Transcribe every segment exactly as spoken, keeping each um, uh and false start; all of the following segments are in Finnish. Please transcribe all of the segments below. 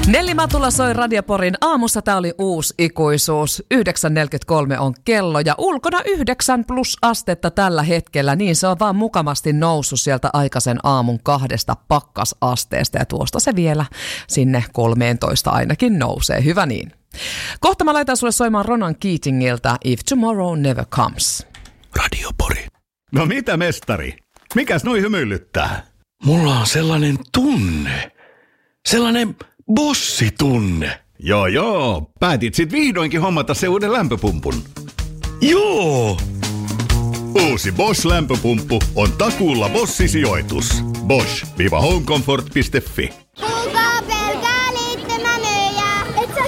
Nelli Matula soi Radioporin aamussa. Tää oli uusi ikuisuus. yhdeksän neljäkymmentäkolme on kello ja ulkona yhdeksän plus astetta tällä hetkellä. Niin se on vaan mukavasti noussut sieltä aikaisen aamun kahdesta pakkasasteesta ja tuosta se vielä sinne kolmeentoista ainakin nousee. Hyvä niin. Kohta mä laitan sulle soimaan Ronan Keatingilta If Tomorrow Never Comes. Radiopori. No mitä mestari? Mikäs noi hymyilyttää? Mulla on sellainen tunne. Sellainen bossitunne. Joo joo, päätit sit vihdoinkin hommata se uuden lämpöpumpun. Joo! Uusi Bosch-lämpöpumppu on takuulla Bosch-sijoitus. bosch homecomfort piste fi. Kuulkaa pelkää liittymänöjä. Et sä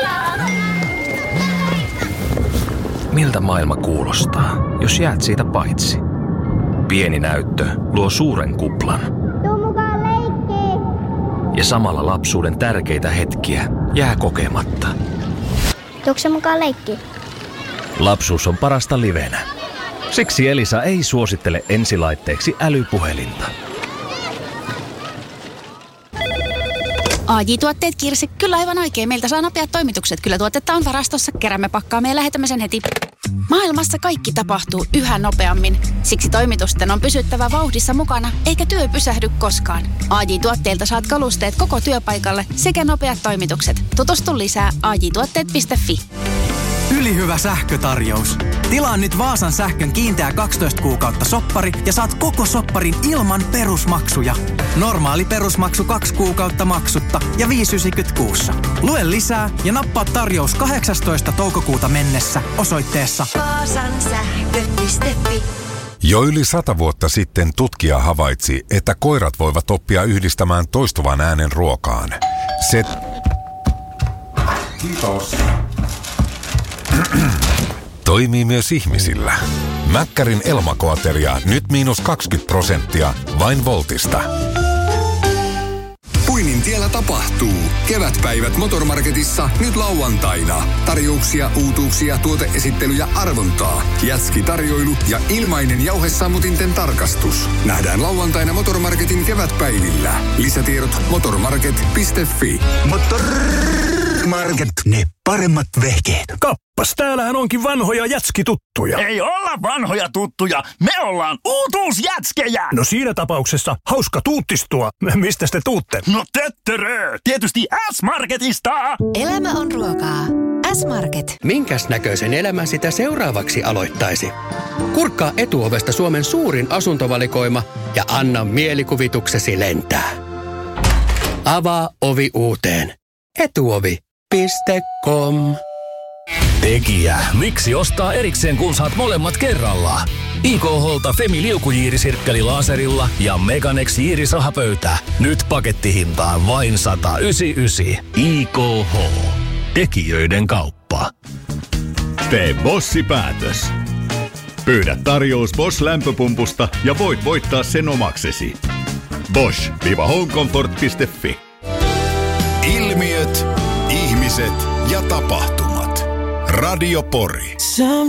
Miltä maailma kuulostaa, jos jäät siitä paitsi? Pieni näyttö luo suuren kuplan. Tuu mukaan leikkiin. Ja samalla lapsuuden tärkeitä hetkiä jää kokematta. Tuutko mukaan leikkiin? Lapsuus on parasta livenä. Siksi Elisa ei suosittele ensilaitteeksi älypuhelinta. A J-tuotteet Kirsi, kyllä aivan oikein. Meiltä saa nopeat toimitukset. Kyllä tuotetta on varastossa. Keräämme pakkaamme ja lähetämme sen heti. Maailmassa kaikki tapahtuu yhä nopeammin. Siksi toimitusten on pysyttävä vauhdissa mukana, eikä työ pysähdy koskaan. A J-tuotteilta saat kalusteet koko työpaikalle sekä nopeat toimitukset. Tutustu lisää a j tuotteet piste fi. Ylihyvä sähkötarjous. Tilaa nyt Vaasan sähkön kiinteä kaksitoista kuukautta soppari ja saat koko sopparin ilman perusmaksuja. Normaali perusmaksu kaksi kuukautta maksutta ja viisi yhdeksänkymmentä kuussa. Lue lisää ja nappaa tarjous kahdeksastoista toukokuuta mennessä osoitteessa vaasan sähkö piste fi. Jo yli sata vuotta sitten tutkija havaitsi, että koirat voivat oppia yhdistämään toistuvan äänen ruokaan. Se... Kiitos. Toimii myös ihmisillä. Mäkkärin Elmakoateria nyt miinus kaksikymmentä prosenttia vain Voltista. Puinin tiellä tapahtuu. Kevätpäivät Motormarketissa nyt lauantaina. Tarjouksia, uutuuksia, tuoteesittelyjä, arvontaa. Jätski-tarjoilu ja ilmainen jauhesammutinten tarkastus. Nähdään lauantaina Motormarketin kevätpäivillä. Lisätiedot motormarket piste fi. Motormarket, ne paremmat vehkeet. Kappas, täällähän onkin vanhoja jätskituttuja. Ei olla vanhoja tuttuja, me ollaan uutuusjätskejä. No siinä tapauksessa hauska tuuttistua. Mistä te tuutte? No töttörö, tietysti S-Marketista. Elämä on ruokaa. S-Market. Minkäs näköisen elämän sitä seuraavaksi aloittaisi? Kurkkaa Etuovesta Suomen suurin asuntovalikoima ja anna mielikuvituksesi lentää. Avaa ovi uuteen. Etuovi piste com. Tekijä, miksi ostaa erikseen kun saat molemmat kerralla? I K H:lta Femi liukujiirisirkkeli laserilla ja Meganex jiirisrahapöytä. Nyt pakettihintaan vain sata yhdeksänkymmentäyhdeksän. I K H. Tekijöiden kauppa. Tee Bossi-päätös. Pyydä tarjous Bosch-lämpöpumpusta ja voit voittaa sen omaksesi. bosch homecomfort piste fi. Ilmiöt, ihmiset ja tapahtumat. Radio Pori.